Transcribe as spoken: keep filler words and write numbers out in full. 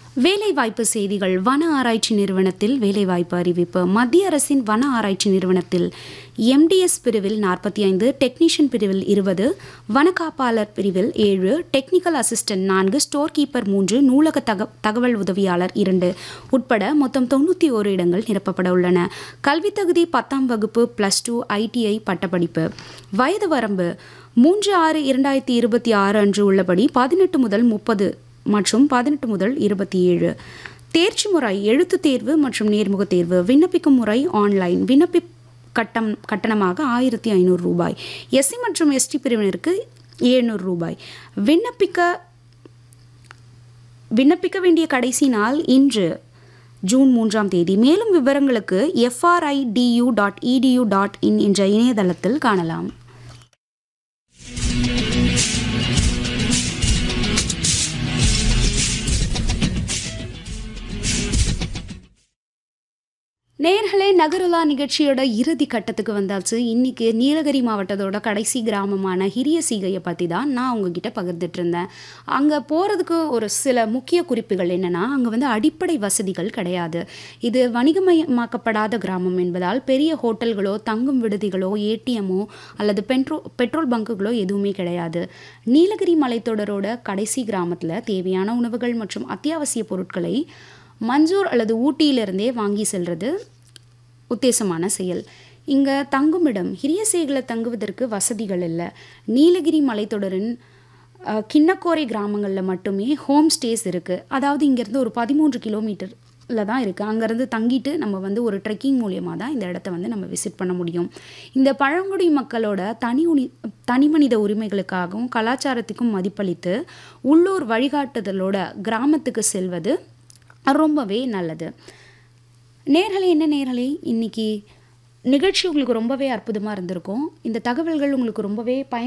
வேலைவாய்ப்பு செய்திகள். வன ஆராய்ச்சி நிறுவனத்தில் வேலைவாய்ப்பு அறிவிப்பு. மத்திய அரசின் வன ஆராய்ச்சி நிறுவனத்தில் எம்டிஎஸ் பிரிவில் நாற்பத்தி ஐந்து, டெக்னீஷியன் பிரிவில் இருபது, வனக்காப்பாளர் பிரிவில் ஏழு, டெக்னிக்கல் அசிஸ்டன்ட் நான்கு, ஸ்டோர் கீப்பர் மூன்று, நூலக தக தகவல் உதவியாளர் இரண்டு உட்பட மொத்தம் தொண்ணூற்றி ஓரு இடங்கள் நிரப்பப்பட உள்ளன. கல்வி தகுதி பத்தாம் வகுப்பு, பிளஸ் டூ, ஐடிஐ பட்டப்படிப்பு. வயது வரம்பு மூன்று ஆறு இரண்டாயிரத்தி இருபத்தி ஆறு அன்று உள்ளபடி பதினெட்டு முதல் முப்பது மற்றும் பதினெட்டு முதல் இருபத்தி ஏழு. தேர்ச்சி முறை எழுத்து தேர்வு மற்றும் நேர்முக தேர்வு. விண்ணப்பிக்கும் முறை ஆன்லைன். விண்ணப்பி கட்டம் கட்டணமாக ஆயிரத்தி ஐநூறு ரூபாய். எஸ்சி மற்றும் எஸ்டி பிரிவினருக்கு எழுநூறு ரூபாய். விண்ணப்பிக்க விண்ணப்பிக்க வேண்டிய கடைசி நாள் இன்று ஜூன் மூன்றாம் தேதி. மேலும் விவரங்களுக்கு எஃப்ஆர்ஐடியூ டாட் இடியூ டாட் இன் என்ற இணையதளத்தில் காணலாம். நேர்களே, நகருலா நிகழ்ச்சியோட இறுதி கட்டத்துக்கு வந்தாச்சு. இன்றைக்கி நீலகிரி மாவட்டத்தோட கடைசி கிராமமான ஹிரியசீகையை பற்றி தான் நான் உங்ககிட்ட பகிர்ந்துட்டு இருந்தேன். அங்கே போகிறதுக்கு ஒரு சில முக்கிய குறிப்புகள் என்னென்னா, அங்கே வந்து அடிப்படை வசதிகள் கிடையாது. இது வணிகமயமாக்கப்படாத கிராமம் என்பதால் பெரிய ஹோட்டல்களோ தங்கும் விடுதிகளோ ஏடிஎம்மோ அல்லது பெட்ரோ பெட்ரோல் பங்குகளோ எதுவுமே கிடையாது. நீலகிரி மலைத்தொடரோட கடைசி கிராமத்தில் தேவையான உணவுகள் மற்றும் அத்தியாவசிய பொருட்களை மஞ்சூர் அல்லது ஊட்டியிலிருந்தே வாங்கி செல்வது உத்தேசமான செயல். இங்கே தங்குமிடம் ஹிரியசீகளை தங்குவதற்கு வசதிகள் இல்லை. நீலகிரி மலைத்தொடரின் கிண்ணக்கோரை கிராமங்களில் மட்டுமே ஹோம் ஸ்டேஸ் இருக்குது. அதாவது இங்கேருந்து ஒரு பதிமூன்று கிலோமீட்டரில் தான் இருக்குது. அங்கேருந்து தங்கிட்டு நம்ம வந்து ஒரு ட்ரெக்கிங் மூலியமாக தான் இந்த இடத்த வந்து நம்ம விசிட் பண்ண முடியும். இந்த பழங்குடி மக்களோட தனி உனி தனி மனித உரிமைகளுக்காகவும் கலாச்சாரத்துக்கும் மதிப்பளித்து உள்ளூர் வழிகாட்டுதலோட கிராமத்துக்கு செல்வது ரொம்பவே நல்லது. நேர்களே, என்ன நேர்களே, இன்றைக்கி நிகழ்ச்சி உங்களுக்கு ரொம்பவே அற்புதமாக இருந்திருக்கும். இந்த தகவல்கள் உங்களுக்கு ரொம்பவே பயன்